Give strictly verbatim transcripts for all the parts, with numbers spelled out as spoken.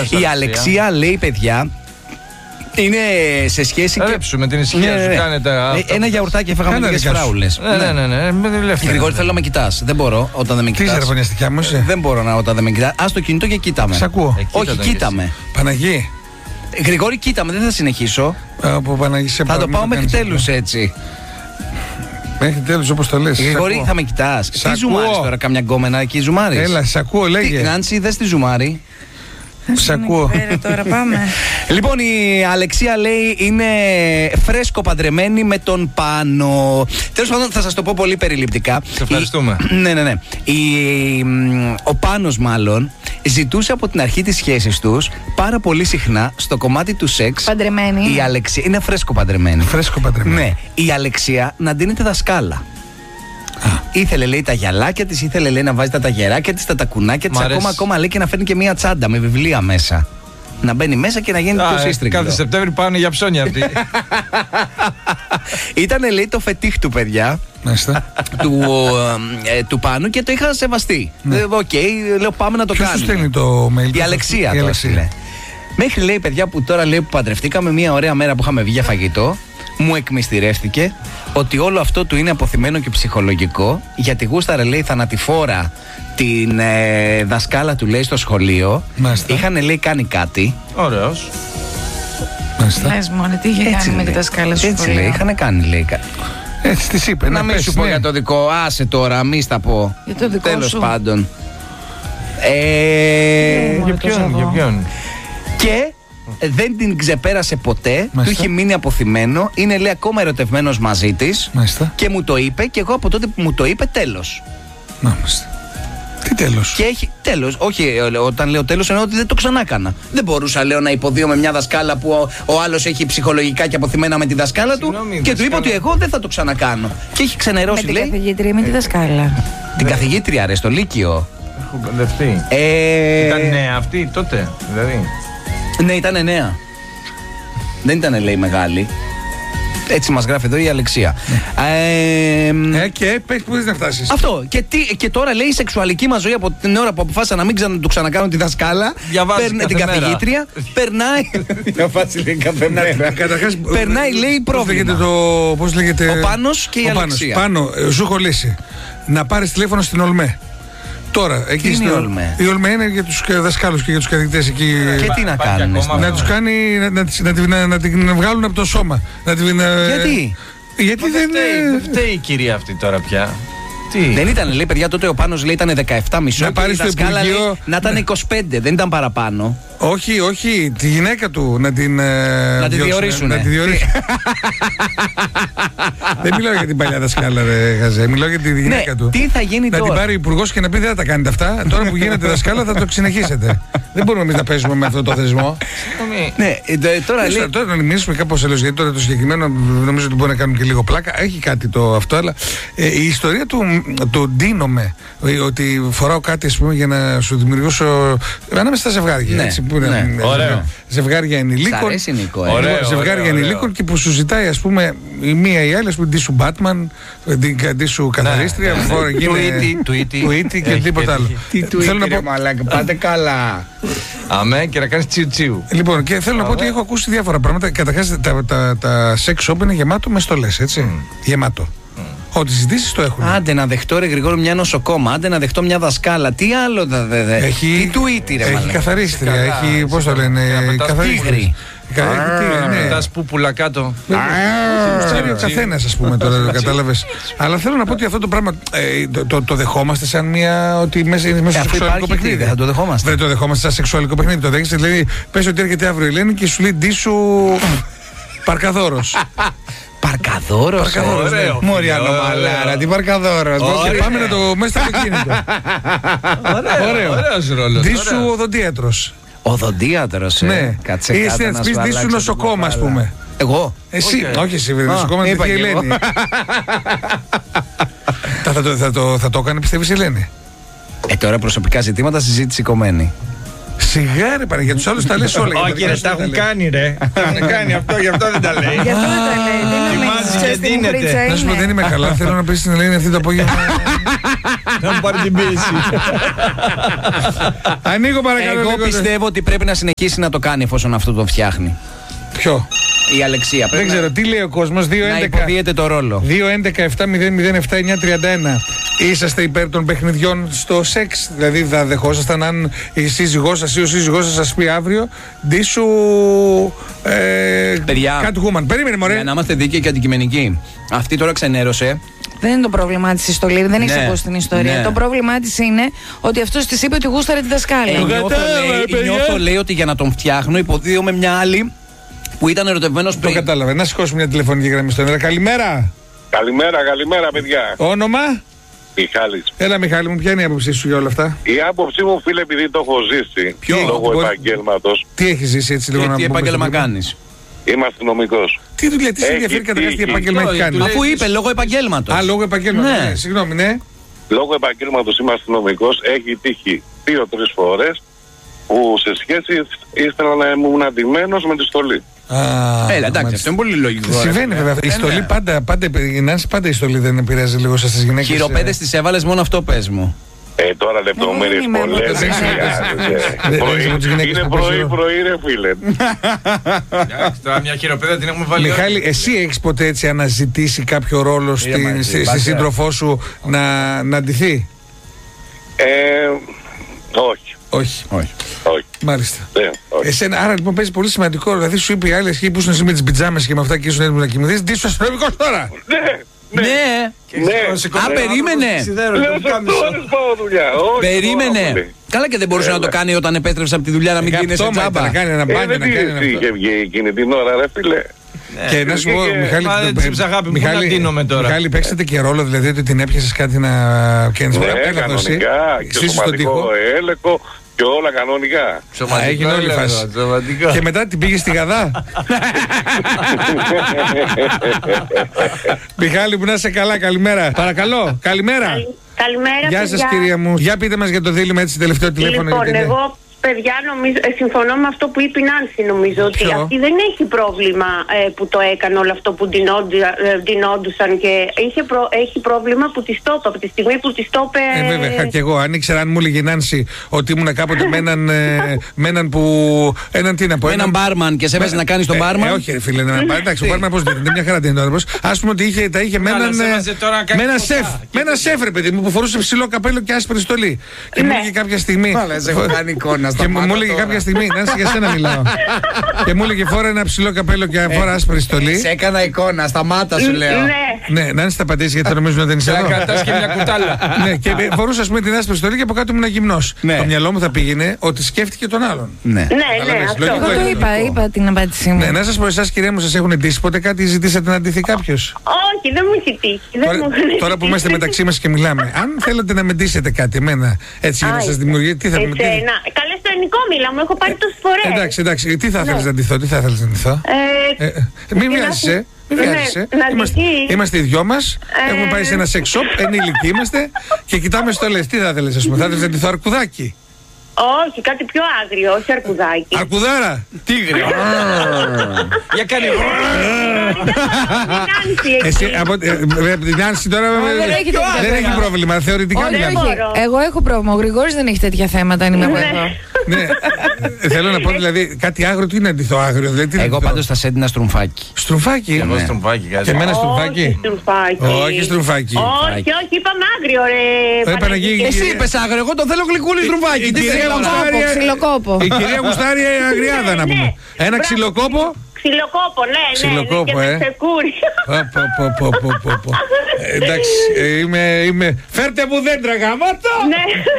Η Αλεξία λέει, παιδιά, είναι σε σχέση. Ρέψου με την ησυχία σου, κάνετε. Ένα γιαουρτάκι έφαγα με λίγες φράουλες. Ναι, ναι, ναι. Γρηγόρη, θέλω να με κοιτάς. Δεν μπορώ όταν δεν με κοιτάς. Τι είσαι, φωνιαστικά μου είσαι. Δεν μπορώ να όταν δεν με κοιτάς. Ας το κινητό και κοίτα με. Σ' ακούω. Όχι, κοίτα με. Παναγί. Γρηγόρη, κοίτα με, δεν θα συνεχίσω. Από Παναγί, σε θα το πάω μέχρι τέλους έτσι. Μέχρι τέλους όπως το λες. Γρηγόρη, θα με κοιτάς. Τι ζουμάρεις τώρα, καμιά γκόμενα εκεί ζουμάρεις? Έλα, σ' ακούω, λέγε. Νάντσι, δες τη ζουμάρι. Σ' ακούω. Τώρα πάμε. Λοιπόν, η Αλεξία λέει είναι φρέσκο παντρεμένη με τον Πάνο. Τέλος πάντων, θα σας το πω πολύ περιληπτικά. Σε ευχαριστούμε. Η... Ναι, ναι, ναι. Η... Ο Πάνος, μάλλον, ζητούσε από την αρχή της σχέσης τους πάρα πολύ συχνά στο κομμάτι του σεξ. Παντρεμένη. Η Αλεξία είναι φρέσκο παντρεμένη. Φρέσκο παντρεμένη. Ναι. Η Αλεξία να ντύνεται δασκάλα. Α. Ήθελε, λέει, τα γυαλάκια της, ήθελε, λέει, να βάζει τα ταγεράκια της, τα τακουνάκια της, ακόμα, ακόμα λέει και να φέρνει και μία τσάντα με βιβλία μέσα. Να μπαίνει μέσα και να γίνει το σύστριγγλο. Κάθε Σεπτέμβρη πάνε για ψώνια αυτοί. Ήτανε, λέει, το φετίχ του, παιδιά. του, ε, του Πάνου και το είχα σεβαστεί. Οκ, ναι. okay, λέω πάμε να το Ποιος κάνουμε. Ποιος στέλνει το mail? Η Αλεξία η το Αλεξία. έστειλε. Μέχρι, λέει, παιδιά, που τώρα, λέει, που παντρευτήκαμε, μία ωραία μέρα που είχαμε βγει για φαγητό, μου εκμυστηρεύτηκε ότι όλο αυτό του είναι αποθυμένο και ψυχολογικό, γιατί γούσταρε, λέει, θανατηφόρα την ε, δασκάλα του, λέει, στο σχολείο. Μάλιστα. Είχαν, λέει, κάνει κάτι. Ωραίος. Λες μόνο, τι είχε κάνει με τη δασκάλα σου? Έτσι, λέει, είχαν κάνει, λέει, κάτι. Έτσι της είπε. Να μην σου πω για το δικό, άσε τώρα, μη στα πω. Για το δικό Τέλος σου. πάντων. Ε, Για ποιον, για ποιον? Και δεν την ξεπέρασε ποτέ. Μάλιστα. Του είχε μείνει αποθυμένο. Είναι, λέει, ακόμα ερωτευμένος μαζί της. Μάλιστα. Και μου το είπε, και εγώ από τότε που μου το είπε, τέλος. Μάλιστα. Τι τέλος? Και έχει τέλος. Όχι, όταν λέω τέλος εννοώ ότι δεν το ξανά έκανα. Δεν μπορούσα, λέω, να υποδίω με μια δασκάλα που ο, ο άλλος έχει ψυχολογικά και αποθυμένα με τη δασκάλα του. Συγγνώμη, και δασκάλα. του είπα ότι εγώ δεν θα το ξανακάνω. Και έχει ξενερώσει, Με λέει. την καθηγήτρια, με τη δασκάλα. Την καθηγήτρια, ρε, στο Λύκειο. Έχω μπερδευτεί. Ε... Ήταν νέα αυτή τότε, δηλαδή. Ναι, ήταν νέα. Δεν ήταν, λέει, μεγάλη. Έτσι μας γράφει εδώ η Αλεξία. ε, Ε, και πες που να φτάσεις. Αυτό. Και, τι, και τώρα, λέει, η σεξουαλική μας ζωή από την ώρα που αποφάσισα να μην ξανα, του ξανακάνω τη δασκάλα. Διαβάζει Περνά, την κάθε μέρα. καθηγήτρια. Περνάει. Διαβάζει, λέει, κάθε μέρα. Καταρχάς, Περνάει, λέει, πώς πρόβλημα. λέγεται το, πώς λέγεται, Ο Πάνος και η ο Πάνος. Αλεξία. Πάνω, ε, σου έχω λύσει. Να πάρεις τηλέφωνο στην Ολμέ. Τώρα, εκεί είναι στην η Ολμέ? Η Ολμέ είναι για τους δασκάλους και για τους καθηγητές εκεί. Και τι να κάνουν? Να τους κάνει, να, να, να, την- να, να την βγάλουν από το σώμα. Να την, ε, Γιατί? Γιατί Μα δεν φταίει, είναι. δεν φταίει η κυρία αυτή τώρα πια. Τι? Δεν ήταν, λέει, παιδιά, τότε ο Πάνος, λέει, ήταν δεκαεπτά μισό. Να και πάρει η στο δασκάλα, Υπουργείο, λέει, να ήταν ναι. είκοσι πέντε, δεν ήταν παραπάνω. Όχι, όχι, τη γυναίκα του να την. ε, Να τη διώξουν, διορίσουνε. Να τη διορίσουν. Δεν μιλάω για την παλιά δασκάλα, ρε Χαζέ. Μιλάω για τη γυναίκα Ναι, του. τι θα γίνει Να τώρα? την πάρει ο υπουργός και να πει δεν θα τα κάνετε αυτά. Τώρα που γίνετε δασκάλα θα το συνεχίσετε. Δεν μπορούμε εμείς να παίζουμε με αυτό το θεσμό. Ναι, ε, τώρα, λέει, Τώρα, τώρα να μιλήσουμε κάπως αλλιώς, γιατί τώρα το συγκεκριμένο νομίζω ότι μπορεί να κάνουμε και λίγο πλάκα. Έχει κάτι το αυτό, αλλά ε, η ιστορία του, του ντύνομαι, ε, ότι φοράω κάτι, ας πούμε, για να σου δημιουργήσω. Ανάμεσα στα ζευγάρια. Ναι, έτσι, που είναι, ναι. ε, Ωραίο. Ζευγάρια Σ' ενηλίκων. αρέσει, Νικό, ε? Λοιπόν, Ωραίο, ζευγάρια ωραίο, ωραίο. ενηλίκων και που σου ζητάει, ας πούμε, η μία ή η άλλη, ας πούμε, ντύσου Batman, ντύσου καθαρίστρια, Ναι. φορά, γίνε Tweety, tweety. tweety και Έχει τίποτα και άλλο. Τι του Θέλω να είπε, πω- μαλάκα, πάτε καλά. Αμέ, και να κάνεις τσιου τσιου. Λοιπόν, και θέλω να πω ότι έχω ακούσει διάφορα πράγματα. Καταρχάς, τα, τα, τα sex shop είναι γεμάτο με στολές, έτσι. Γεμάτο. Ό,τι ζητήσεις το έχουν. Άντε να δεχτώ, ρε Γρηγόρη, μια νοσοκόμα. Άντε να δεχτώ μια δασκάλα. Τι άλλο θα δε, δε. Έχει, Τι tweety, ρε έχει μαλάκα. καθαρίστρια, Καλά, έχει, πώς το σίγουρα. λένε, Να πετάς καθαρίστρια. τίγρη. Κα- τι, ναι. Τα σπούπουλα κάτω. Ξέρει ο καθένας, ας πούμε, τώρα, κατάλαβες. Αλλά θέλω να πω ότι αυτό το πράγμα ε, το, το, το δεχόμαστε σαν μια. Ότι μέσα είναι μέσα Ε, στο αυτό σεξουαλικό υπάρχει, παιχνίδι. τι, θα το δεχόμαστε. Δεν το δεχόμαστε σαν σεξουαλικό παιχνίδι. Το δέχεσαι, δηλαδή, πες ότι έρχεται αύριο η Ελένη και σου λέει ντύσου παρκαδόρος. Παρκαδόρος. Παρκαδόρος, ναι. Ωραίο. Μωριανό μαλάρα, τι παρκαδόρος. Και πάμε να το μέσα στο αυτοκίνητο. Ωραίο. Ωραίος ρόλος. Ντύσου ωραίος. οδοντίατρος. Οδοντίατρος, ε. Ναι. Κάτσε Ή κάτω εσύ να να σου της πεις αλλάξω ντύσου την νοσοκόμα, ας κοπάλα. πούμε. Εγώ. Εσύ, Οκ. όχι εσύ, Α, νοσοκόμα είναι είπα η και εγώ. Ελένη. Θα, θα, το, θα, το, θα το έκανε, πιστεύεις, η Ελένη? Ε, τώρα προσωπικά ζητήματα συζήτηση κομμένη. Σιγά ρε, για τους άλλους τα λες όλα. για Όχι, παιδιά ρε, σου τα δεν έχουν λέει. κάνει, ρε. Τα έχουν κάνει αυτό, γι' αυτό δεν τα λέει. Γι' αυτό δεν τα λέει. Τι να Κοιμάζει μην και ξέρεις τι δίνεται. μουχρίτσα Να σου πω, δεν είναι. είμαι καλά. Θέλω να πεις στην Ελένη αυτή το απόγευμα. Να μου πάρει την πίεση. Ανοίγω παρακαλώ. Εγώ πιστεύω ότι πρέπει να συνεχίσει να το κάνει εφόσον αυτό το φτιάχνει. Ποιο? Η Αλεξία. Δεν ξέρω τι λέει ο κόσμος. Να υποδίεται το ρόλο. δύο έντεκα επτά μηδέν μηδέν επτά εννιά τριάντα ένα. Είσαστε υπέρ των παιχνιδιών στο σεξ? Δηλαδή θα δεχόσασταν αν η σύζυγός σας ή ο σύζυγός σας σας πει αύριο ντύσου ε, παιδιά, Catwoman. Περίμενε μωρέ. Για να είμαστε δίκαιοι και αντικειμενικοί. Αυτή τώρα ξενέρωσε. Δεν είναι το πρόβλημά τη η στολή, δεν έχει Ναι, ακούσει την ιστορία. ναι. Το πρόβλημά τη είναι ότι αυτό τη είπε ότι γούσταρε τη δασκάλα. Ε, νιώθω, λέει, νιώθω λέει ότι για να τον φτιάχνω υποδίωμαι μια άλλη που ήταν ερωτευμένος πριν. Το κατάλαβε. Να σηκώσουμε μια τηλεφωνική γραμμή στον αέρα. Καλημέρα. Καλημέρα, καλημέρα παιδιά. Όνομα? Μιχάλης. Έλα Μιχάλη μου, ποια είναι η άποψή σου για όλα αυτά? Η άποψή μου, φίλε, επειδή το έχω ζήσει Ποιο? λόγω Μπορεί- επαγγέλματος, Τι έχει ζήσει έτσι λίγο Και να τι μου πεις επάγγελμα λίγο? κάνεις? είμαι αστυνομικός. Τι δουλειά, τι σε Έχει ενδιαφέρει καταρχάς τι τύχει. επάγγελμα έχει Του κάνει? λέει- Αφού είπε λόγω επαγγέλματος. Α, λόγω επαγγέλματος. Ναι. Ναι. Συγγνώμη, ναι. Λόγω επαγγέλματος είμαι αστυνομικός. Έχει τύχει δύο-τρεις φορές που σε σχέση ήθελα να ήμουν αντιμένος με τη στολή. Α, Έλα, εντάξει, μάλιστα. αυτό είναι πολύ λογικό. ρε Συμβαίνει φίλε. βέβαια. Η Ε, στολή ναι. πάντα, πάντα, η Νάνση πάντα η στολή δεν επηρεάζει λίγο στις γυναίκες. Χειροπέδες τις έβαλες, μόνο αυτό πες μου. Ε, τώρα λεπτομέρειες είμαι εγώ πολλές. το δεν ξέρω. χρειάζεται. Δεν- Πρωί- δεν ξέρω τις γυναίκες Είναι που παίζουν. πρωί-πρωί, ρε φίλε. Εντάξει, τώρα μια χειροπέδα την έχουμε βάλει. Μιχάλη, εσύ έχεις ποτέ έτσι αναζητήσει κάποιο ρόλο στη, μαζί, στη, στη πάτε. σύντροφό σου να, να ντυθεί? Ε, όχι, Όχι. Όχι. όχι. Μάλιστα. Δεν, όχι. Εσένα, άρα λοιπόν παίζει πολύ σημαντικό. Δηλαδή σου είπε η άλλη αρχή που ήσουν εσύ με τις πιτζάμες και με αυτά και ήσουν έτοιμο να κοιμηθείς. Ντύσου αστυνομικός τώρα! Ναι, Ναι. ναι. Α, περίμενε. Λέω σε ώρες πάω δουλειά. Όχι, τώρα Περίμενε. πολύ. Καλά και δεν μπορούσε να το Έλα. κάνει όταν επέστρεψε από τη δουλειά να μην γίνεσαι Γαπτώμα ήταν, τζάμπα. να κάνει ένα Ε, μπάνιο, δεν να κάνει ένα τι αυτό. είχε βγει εκείνη την ώρα, ρε φίλε. Και να σου πω, και- Μιχάλη, μα το- δεν τσίψα αγάπη μου, πού να ντύνομαι τώρα? Μιχάλη, παίξατε και ρόλο, δηλαδή ότι την έπιασες κάτι να. Και να Ναι, έλα εδώ εσύ. κανονικά. Και Σύσου στον τοίχο. σωματικό έλεγχο και όλα κανονικά. Α, έγινε όλη η φάση. Και μετά την πήγε στη Γαδά. Μιχάλη, που να είσαι καλά, καλημέρα. Παρακαλώ, καλημέρα. Καλημέρα, Γεια παιδιά. σας κυρία μου. Για πείτε μας για το δίλημμα έτσι τελευταίο τηλέφωνο. Λοιπόν, γιατί είναι- εγώ, παιδιά, νομίζω, ε, συμφωνώ με αυτό που είπε η Νάνση, νομίζω. Ότι Ποιο? αυτή δεν έχει πρόβλημα ε, που το έκανε όλο αυτό που ντυνόντου- ε, ντυνόντουσαν και είχε προ- έχει πρόβλημα που τη το είπε. Από τη στιγμή που τη το είπε. Ε, βέβαια, είχα και εγώ. Αν ήξερα, αν μου έλεγε η Νάνση ότι ήμουν κάποτε με έναν, ε, με έναν που. Έναν τι να πω. Με έναν μπάρμαν και σε έβαζε να κάνει τον Ε, μπάρμαν. Ε, όχι, ρε φίλε, έναν μπάρμαν. Εντάξει, ο μπάρμαν πώ δεν είναι, μια χαρά δεν είναι ο άνθρωπο. Α πούμε ότι είχε, τα είχε με Καλά, έναν. σε ε, έβαζε τώρα να κάνει Με έναν φωτά. σεφ. Με έναν σεφ, ρε παιδί μου, που φορούσε ψηλό καπέλο και άσπρη στολή. Και μου Ναι. έλεγε κάποια στιγμή. Καλά, σε έχω κάνει εικόνα, Και μου σταμάτα μου έλεγε τώρα. κάποια στιγμή. Νάνση, για σένα μιλάω. Και μου έλεγε φορά ένα ψηλό καπέλο και φορά άσπρη στολή. Σε έκανα εικόνα, σταμάτα σου λέω. Ναι. Ναι, Νάνση, θα απαντήσει γιατί θα νομίζουν ότι δεν είσαι Να εδώ. κρατάς και μια κουτάλα. Ναι, και φορούσα ας πούμε την άσπρη στολή και από κάτω ήμουν γυμνό. Ναι. Το μυαλό μου θα πήγαινε ότι σκέφτηκε τον άλλον. Ναι. Ναι, ναι, Καταλαβαίνεις, αυτό. λογικό Εγώ το είναι. είπα, είπα την απάντησή μου. Ναι, να σα πω, εσά κυρία μου, σα έχουν ντύσει ποτέ κάτι, ζητήσατε να ντυθεί κάποιο? Όχι, δεν μου έχει τύχει. Δεν Τώρα, μου έχει τώρα που τύχει. είμαστε μεταξύ μα και μιλάμε, αν θέλετε να με ντύσετε κάτι, εμένα, έτσι για να Α, σα δημιουργεί, τι θα με ντύσετε? εσένα. Καλέ στο ελληνικό μίλα μου, έχω πάρει τόσες φορές. Εντάξει, εντάξει, τι θα Ναι. ήθελε να ντυθώ, τι θα ήθελε να ντυθώ. Ε, Ε, ε, μην τι να βιάζεσαι, σου- ε. Μην Ναι, βιάζεσαι. να Είμαστε, ντυθεί. είμαστε οι δυο μα. Ε. Έχουμε πάει σε ένα sex shop. Ενήλικοι είμαστε και κοιτάμε στολέ. Τι θα ήθελε, α πούμε, θα ήθελε να ντυθώ αρκουδάκι? όχι, κάτι πιο άγριο, όχι αρκουδάκι. Αρκουδάρα! Τίγρη. Για κάνει. Εσύ από ε, ε, από την Άνση τώρα δεν ε, έχει τέτοια δεν έχει θέματα. πρόβλημα. Θεωρητικά Όχι, μιλάμε. όχι. μπορώ. Εγώ έχω πρόβλημα. Ο Γρηγόρης δεν έχει τέτοια θέματα, αν είμαι εγώ εδώ. Ναι. Ε, Θέλω να πω δηλαδή κάτι άγριο, τι είναι αντιθώ άγριο. Δηλαδή, τι είναι Εγώ αντιθώ? πάντως θα σέντινα στρουμφάκι. Στρουμφάκι. Εγώ στρουμφάκι Και κάτι. εμένα Όχι, στρουμφάκι. στρουμφάκι. Όχι στρουμφάκι. Όχι, όχι, είπαμε άγριο, ρε. Ε, Παναγία, Παναγία. Εσύ είπες άγριο, εγώ το θέλω γλυκούλι στρουμφάκι. η Τι κυρία θέλω να Γουστάρη- Κόπο, ξυλοκόπο. Η κυρία Γουστάρη αγριάδα να Ναι, πούμε. ναι. Ένα Μπράβο, ξυλοκόπο. Ξυλοκόπο, ναι, ναι. Ξυλοκόπο, ναι, ε. και με ξεκούρι. Α, πω, πω, πω, πω, πω, πω. Ε, Εντάξει, ε, είμαι, είμαι. Φέρτε μου δέντρα, γαμάτα! Ναι.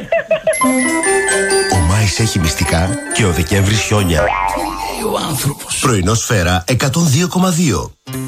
Ο Μάης έχει μυστικά και ο Δεκέμβρης χιόνια. Πρωινό σφαίρα εκατόν δύο κόμμα δύο.